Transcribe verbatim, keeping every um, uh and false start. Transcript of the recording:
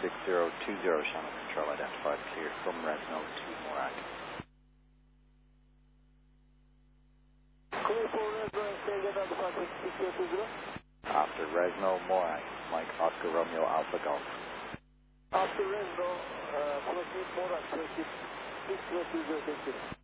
six zero two zero, channel control identified, clear from Resno to Morag. Clear for Resno and stay identified six zero two zero. After Resno, Morag, Mike Oscar Romeo Alpha Golf. After Resno, uh, proceed Morag, proceed six zero two zero, thank you.